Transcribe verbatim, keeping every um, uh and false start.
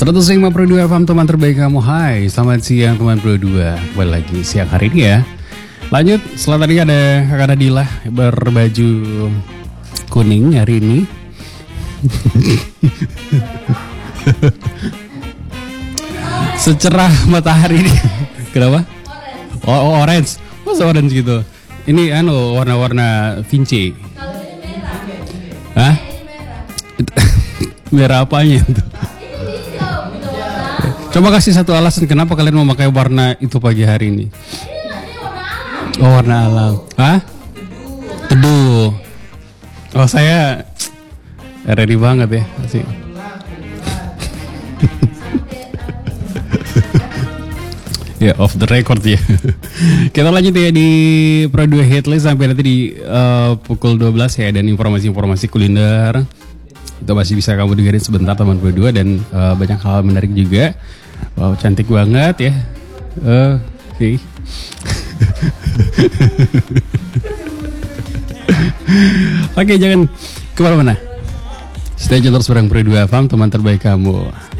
seratus lima Pro dua F M teman terbaik kamu. Hai, selamat siang teman Pro dua. Kembali lagi siang hari ini ya. Lanjut, setelah tadi ada Kakak Nadila berbaju kuning hari ini. Secerah matahari ini. Kenapa? Oh, oh orange. Masa orange gitu? Ini anu warna-warna Vinci. Hah? Merah apanya itu? Coba kasih satu alasan kenapa kalian mau pakai warna itu pagi hari ini. Oh, warna alam. Hah? Teduh. Oh, saya ready banget ya. Asik. Ya, off the record ya. Kita lanjut ya di Pro dua Headlines sampai nanti di uh, pukul dua belas ya, dan informasi-informasi kuliner itu masih bisa kamu dengerin sebentar teman Pro dua, dan uh, banyak hal menarik juga. Wow, cantik banget ya. Uh, Oke. Okay. Oke, jangan kemana-mana. Stay tune terus bareng Pro dua F M, teman terbaik kamu.